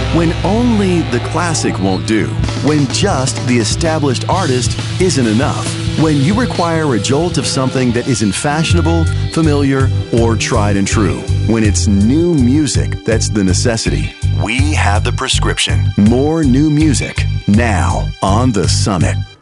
When only the classic won't do. When just the established artist isn't enough. When you require a jolt of something that isn't fashionable, familiar, or tried and true. When it's new music that's the necessity. We have the prescription. More new music now on The Summit.